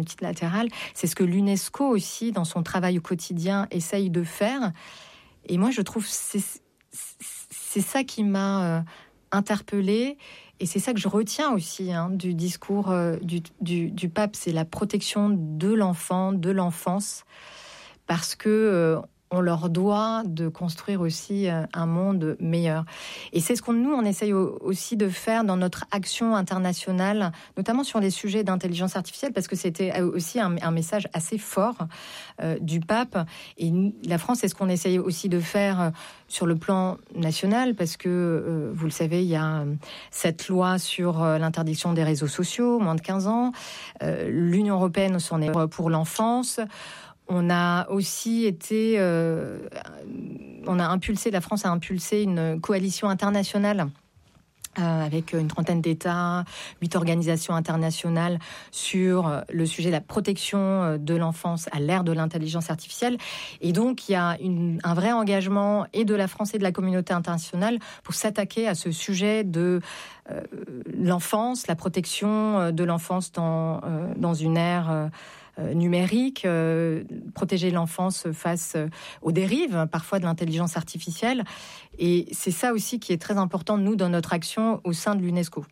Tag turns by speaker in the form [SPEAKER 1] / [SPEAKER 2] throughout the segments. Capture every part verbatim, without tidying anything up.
[SPEAKER 1] multilatérale. C'est ce que l'UNESCO aussi, dans son travail au quotidien, essaye de faire. Et moi, je trouve que c'est, c'est ça qui m'a euh, interpellée. Et c'est ça que je retiens aussi hein, du discours euh, du, du, du pape. C'est la protection de l'enfant, de l'enfance. Parce que... Euh, on leur doit de construire aussi un monde meilleur. Et c'est ce qu'on nous, on essaye aussi de faire dans notre action internationale, notamment sur les sujets d'intelligence artificielle, parce que c'était aussi un, un message assez fort euh, du pape. Et la France, c'est ce qu'on essaye aussi de faire sur le plan national, parce que, euh, vous le savez, il y a cette loi sur l'interdiction des réseaux sociaux, moins de quinze ans. Euh, L'Union européenne s'en est pour l'enfance. On a aussi été, euh, on a impulsé, la France a impulsé une coalition internationale euh, avec une trentaine d'États, huit organisations internationales sur le sujet de la protection de l'enfance à l'ère de l'intelligence artificielle. Et donc, il y a une, un vrai engagement et de la France et de la communauté internationale pour s'attaquer à ce sujet de euh, l'enfance, la protection de l'enfance dans, euh, dans une ère... Euh, numérique, euh, protéger l'enfance face aux dérives, parfois de l'intelligence artificielle. Et c'est ça aussi qui est très important, nous, dans notre action au sein de l'UNESCO.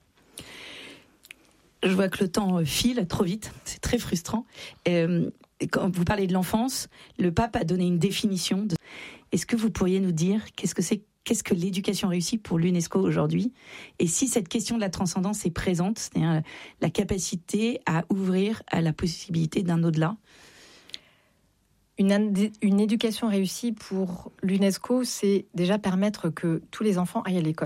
[SPEAKER 2] Je vois que le temps file trop vite, c'est très frustrant. Euh, quand vous parlez de l'enfance, le pape a donné une définition. De... Est-ce que vous pourriez nous dire qu'est-ce que c'est Qu'est-ce que l'éducation réussie pour l'UNESCO aujourd'hui ? Et si cette question de la transcendance est présente, c'est-à-dire la capacité à ouvrir à la possibilité d'un au-delà ?
[SPEAKER 1] Une, une éducation réussie pour l'UNESCO, c'est déjà permettre que tous les enfants aillent à l'école.